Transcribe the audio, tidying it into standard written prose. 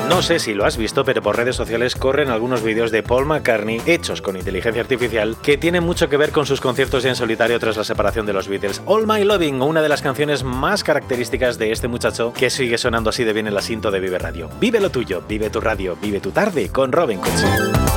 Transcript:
No sé si lo has visto, pero por redes sociales corren algunos vídeos de Paul McCartney hechos con inteligencia artificial que tienen mucho que ver con sus conciertos en solitario tras la separación de los Beatles. All My Loving, una de las canciones más características de este muchacho que sigue sonando así de bien en la cinta de Vive Radio. Vive lo tuyo, vive tu radio, vive tu tarde con Robin Cootsy.